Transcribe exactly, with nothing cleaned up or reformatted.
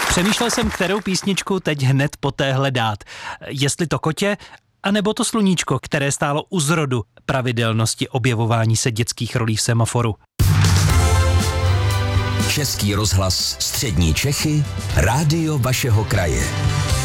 Přemýšlel jsem, kterou písničku teď hned poté dát. Jestli to Kotě, anebo to Sluníčko, které stálo u zrodu pravidelnosti objevování se dětských rolí v Semaforu. Český rozhlas Střední Čechy, rádio vašeho kraje.